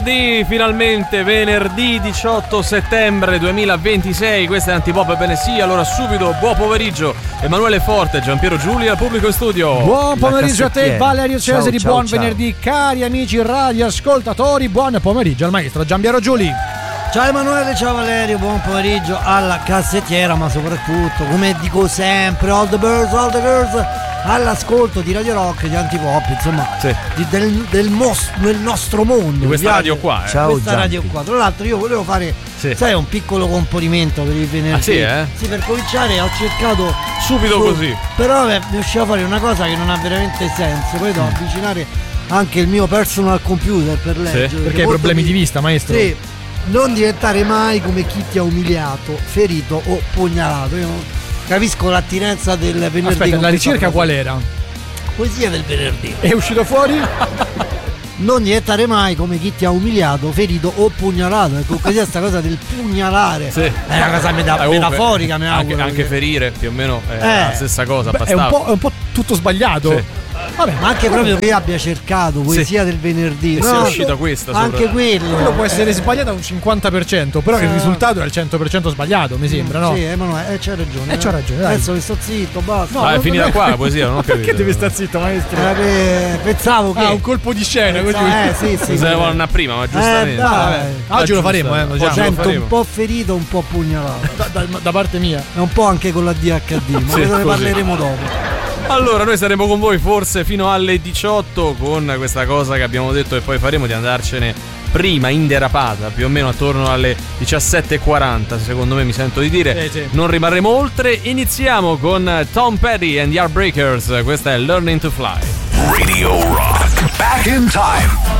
finalmente venerdì 18 settembre 2026. Questa è Antipop, ebbene sì. Allora subito buon pomeriggio Emanuele Forte, Giampiero Giulia, al pubblico in studio. Buon pomeriggio a te Valerio Cesari, ciao, buon ciao. venerdì cari amici radioascoltatori, buon pomeriggio al maestro Giampiero Giuli. Ciao Emanuele, ciao Valerio, buon pomeriggio alla cassettiera, ma soprattutto, come dico sempre, all the girls, all'ascolto di Radio Rock, di Antipop, insomma, Sì. del nostro mondo. Di questa radio qua, Ciao, questa radio qua. Tra l'altro io volevo fare, Sì. sai, un piccolo componimento per il venerdì. Ah, sì, eh? Sì, per cominciare ho cercato Subito così. Però riuscivo a fare una cosa che non ha veramente senso, poi devo avvicinare anche il mio personal computer per leggere. Perché hai problemi di vista, maestro? Sì. Non diventare mai come chi ti ha umiliato, ferito o pugnalato. Io non capisco l'attinenza del venerdì. Aspetta, la ricerca qual era? Poesia del venerdì. È uscito fuori? Non diventare mai come chi ti ha umiliato, ferito o pugnalato. Ecco, così sta cosa del pugnalare Sì. è una cosa metaforica, mi auguro. Anche ferire più o meno è la stessa cosa. Beh, è un po' tutto sbagliato. Sì. Vabbè, Ma anche proprio che abbia cercato poesia del venerdì. E sia uscita questa anche sopra. quello può essere sbagliato un 50%, però il risultato è al 100% sbagliato, mi sembra, no? Sì, Emanuele, c'hai ragione. c'ha ragione, dai. Adesso che sto zitto, basta. No, è finita qua la poesia, non ho capito. Perché devi stare zitto, maestro? Pensavo che Un colpo di scena così. sì. Bisogna andare prima, ma giustamente. Dai. Oggi lo faremo, diciamo. Sento un po' ferito, un po' pugnalato. Da parte mia. E un po' anche con la DHD, ma Sì, ne così. parleremo dopo. Allora, noi saremo con voi forse fino alle 18 con questa cosa che abbiamo detto e poi faremo di andarcene prima in derapata, più o meno attorno alle 17:40, secondo me mi sento di dire. Sì. Non rimarremo oltre. Iniziamo con Tom Petty and the Heartbreakers. Questa è Learning to Fly. Radio Rock. Back in time.